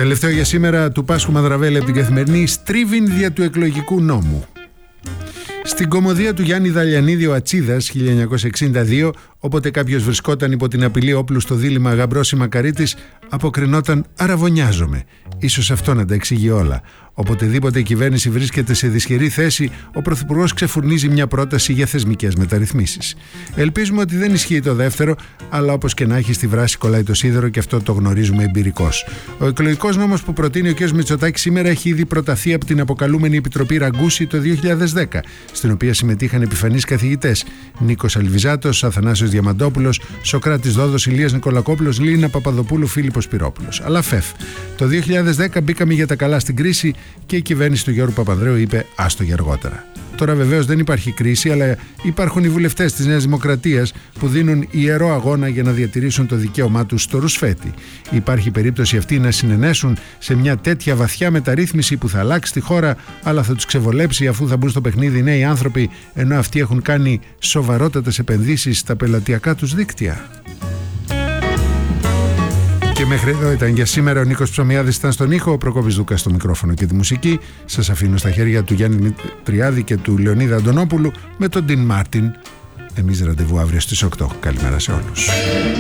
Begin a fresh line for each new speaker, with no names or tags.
Τελευταίο για σήμερα του Πάσχου Μαδραβέλη από την Καθημερινή. Στρίβιν δια του εκλογικού νόμου. Στην κωμωδία του Γιάννη Δαλιανίδη ο Ατσίδας 1962, όποτε κάποιος βρισκόταν υπό την απειλή όπλου στο δίλημμα Γαμπρός ή Μακαρίτης, αποκρινόταν «αραβωνιάζομαι». Ίσως αυτό να τα εξηγεί όλα. Οποτεδήποτε η κυβέρνηση βρίσκεται σε δυσχερή θέση, ο Πρωθυπουργός ξεφουρνίζει μια πρόταση για θεσμικές μεταρρυθμίσεις. Ελπίζουμε ότι δεν ισχύει το δεύτερο, αλλά όπως και να έχει, στη βράση κολλάει το σίδερο και αυτό το γνωρίζουμε εμπειρικώς. Ο εκλογικός νόμος που προτείνει ο κ. Μητσοτάκης σήμερα έχει ήδη προταθεί από την αποκαλούμενη Επιτροπή Ραγκούση το 2010, στην οποία συμμετείχαν επιφανείς καθηγητές Νίκος Αλβιζάτος, Αθανάσιος Διαμαντόπουλος, Σοκράτης Δόδος, Ηλίας Νικολακόπουλος, Λίνα Παπαδοπούλου, Φίλιππος Σπυρόπουλος. Αλλά το 2010 μπήκαμε για τα καλά στην κρίση και η κυβέρνηση του Γιώργου Παπανδρέου είπε άστο για αργότερα. Τώρα βεβαίως δεν υπάρχει κρίση, αλλά υπάρχουν οι βουλευτές της Νέας Δημοκρατίας που δίνουν ιερό αγώνα για να διατηρήσουν το δικαίωμά τους στο ρουσφέτη. Υπάρχει περίπτωση αυτοί να συνενέσουν σε μια τέτοια βαθιά μεταρρύθμιση που θα αλλάξει τη χώρα, αλλά θα τους ξεβολέψει αφού θα μπουν στο παιχνίδι νέοι άνθρωποι, ενώ αυτοί έχουν κάνει σοβαρότατες επενδύσεις στα πελατειακά τους δίκτυα. Και μέχρι εδώ ήταν για σήμερα. Ο Νίκος Ψωμιάδης ήταν στον ήχο, ο Προκόπης Δούκας στο μικρόφωνο και τη μουσική. Σας αφήνω στα χέρια του Γιάννη Τριάδη και του Λεωνίδα Αντωνόπουλου με τον Ντιν Μάρτιν. Εμείς ραντεβού αύριο στις 8. Καλημέρα σε όλους.